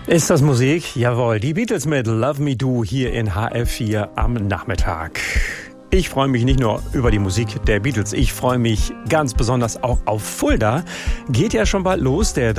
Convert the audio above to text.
Ist das Musik? Jawohl, die Beatles mit Love Me Do hier in HR4 am Nachmittag. Ich freue mich nicht nur über die Musik der Beatles, ich freue mich ganz besonders auch auf Fulda. Geht ja schon bald los, der